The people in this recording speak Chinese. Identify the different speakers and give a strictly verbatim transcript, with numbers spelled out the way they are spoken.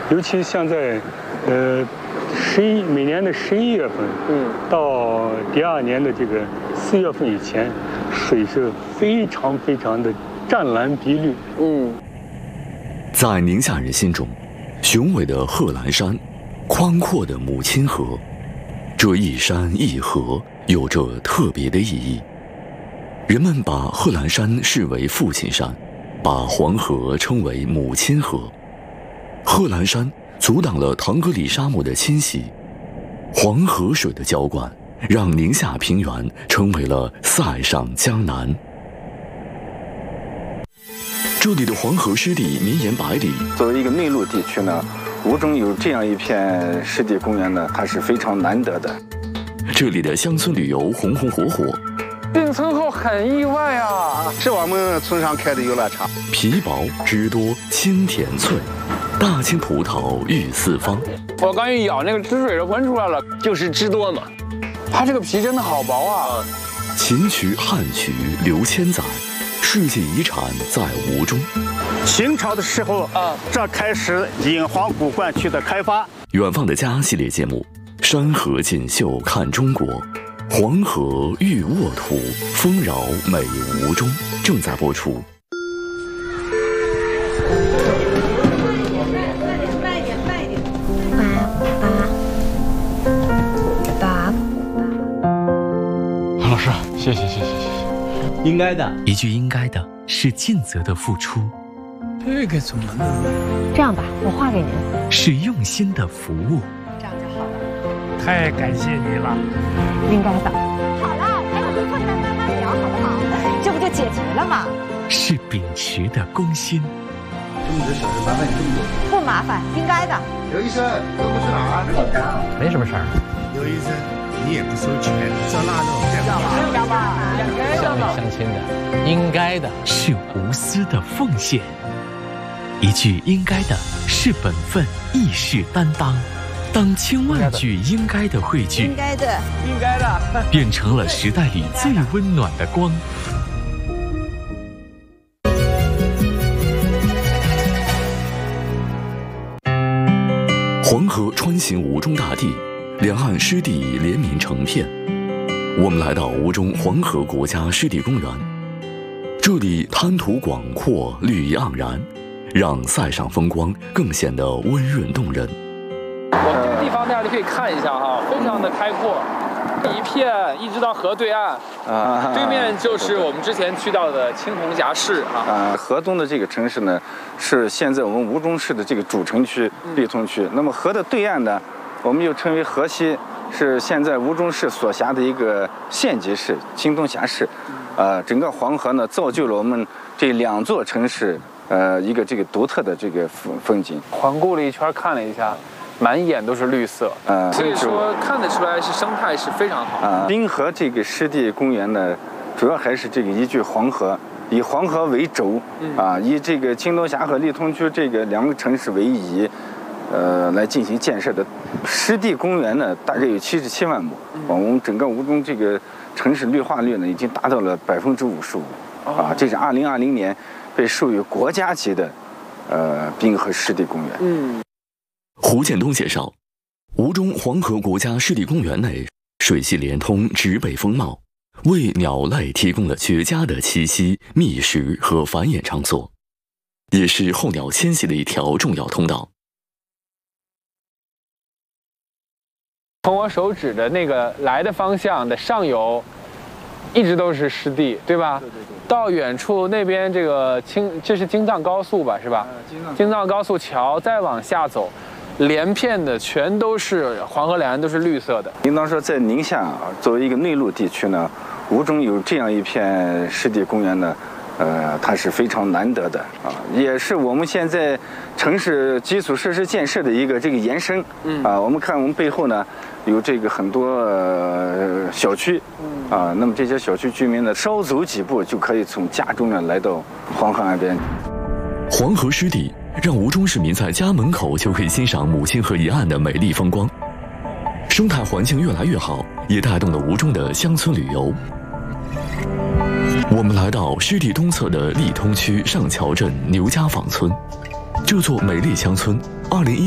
Speaker 1: 尤其像在，呃，十一每年的十一月份，嗯，到第二年的这个四月份以前，水是非常非常的湛蓝碧绿。嗯，
Speaker 2: 在宁夏人心中，雄伟的贺兰山，宽阔的母亲河，这一山一河有着特别的意义。人们把贺兰山视为父亲山，把黄河称为母亲河。贺兰山阻挡了腾格里沙漠的侵袭，黄河水的浇灌让宁夏平原成为了塞上江南。这里的黄河湿地绵延百里。
Speaker 3: 作为一个内陆地区呢，吴中有这样一片湿地公园呢，它是非常难得的。
Speaker 2: 这里的乡村旅游红红火火。
Speaker 4: 进村后很意外啊，
Speaker 3: 是我们村上开的游乐场。
Speaker 2: 皮薄汁多清甜脆，大青葡萄育四方。
Speaker 4: 我刚一咬那个汁水就闻出来了，
Speaker 5: 就是汁多嘛。
Speaker 4: 它这个皮真的好薄啊。
Speaker 2: 秦渠汉渠流千载，世界遗产在吴中。
Speaker 6: 秦朝的时候啊，这开始引黄古灌区的开发。
Speaker 2: 远方的家系列节目，山河锦绣看中国，黄河育沃土，丰饶美吴中，正在播出。
Speaker 7: 慢点，慢点，爸爸，
Speaker 4: 老师，谢谢，谢谢，谢谢。
Speaker 5: 应该的，
Speaker 8: 一句应该的是尽责的付出。
Speaker 4: 这个怎么弄？
Speaker 7: 这样吧，我画给您。
Speaker 8: 是用心的服务。
Speaker 7: 这样就好了。
Speaker 6: 太感谢你了。
Speaker 7: 应该的。好了，还有个困难慢慢聊，好不好？这不就解决了吗？
Speaker 8: 是秉持的公心。
Speaker 3: 这么多小事麻烦你这么多。
Speaker 7: 不麻烦，应该的。
Speaker 3: 刘医生，都不去哪儿？
Speaker 8: 没什么事儿。
Speaker 9: 刘医生，你也不收钱，这那的，
Speaker 4: 干嘛？
Speaker 8: 乡里乡亲的，应该的是无私的奉献。一句应该的是本分，义士担当。当千万句应该的汇聚，
Speaker 7: 应该的，
Speaker 4: 应该的，
Speaker 8: 变成了时代里最温暖的光。
Speaker 2: 黄河穿行吴中大地，两岸湿地连绵成片。我们来到吴中黄河国家湿地公园，这里滩涂广阔，绿意盎然，让塞上风光更显得温润动人。
Speaker 4: 我们这个地方大家就可以看一下哈，非常的开阔，一片一直到河对岸，啊，对面就是我们之前去到的青红峡市啊。
Speaker 3: 啊，河东的这个城市呢，是现在我们吴中市的这个主城区蓟通区。那么河的对岸呢，我们又称为河西，是现在吴中市所辖的一个县级市青东峡市。呃，整个黄河呢，造就了我们这两座城市呃一个这个独特的这个风风景。
Speaker 4: 环顾了一圈，看了一下。满眼都是绿色，呃，所以说看得出来是生态是非常好。
Speaker 3: 啊，滨河这个湿地公园呢，主要还是这个依据黄河，以黄河为轴，嗯、啊，以这个青东峡和蓟通区这个两个城市为宜，呃，来进行建设的。湿地公园呢，大概有七十七万亩，嗯、我们整个吴中这个城市绿化率呢，已经达到了百分之五十五，啊，这是二零二零年被授予国家级的，呃，滨河湿地公园。
Speaker 4: 嗯。
Speaker 2: 胡建东介绍，吴中黄河国家湿地公园内水系连通，植被丰茂，为鸟类提供了绝佳的栖息、觅食和繁衍场所，也是候鸟迁徙的一条重要通道。
Speaker 4: 从我手指的那个来的方向的上游，一直都是湿地，对吧？对对对。到远处那边这个青，这是京藏高速吧，是吧？嗯、京藏高速桥，再往下走。连片的全都是黄河两岸都是绿色的。
Speaker 3: 应当说，在宁夏啊，作为一个内陆地区呢，吴中有这样一片湿地公园呢，呃，它是非常难得的啊，也是我们现在城市基础设施建设的一个这个延伸。嗯啊，我们看我们背后呢，有这个很多、呃、小区，啊，那么这些小区居民呢，稍走几步就可以从家中呢来到黄河岸边。
Speaker 2: 黄河湿地让吴中市民在家门口就可以欣赏母亲河一岸的美丽风光，生态环境越来越好，也带动了吴中的乡村旅游。我们来到湿地东侧的蓟通区上桥镇牛家坊村，这座美丽乡村，二零一